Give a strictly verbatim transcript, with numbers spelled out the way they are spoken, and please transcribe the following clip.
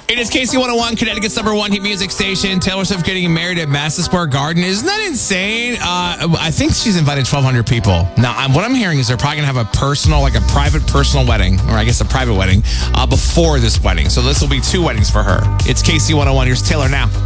It is K C one oh one, Connecticut's number one hit music station. Taylor Swift getting married at Madison Square Garden. Isn't that insane? Uh, I think she's invited twelve hundred people. Now, I'm, what I'm hearing is they're probably going to have a personal, like a private personal wedding, or I guess a private wedding, uh, before this wedding. So this will be two weddings for her. It's K C one oh one. Here's Taylor now.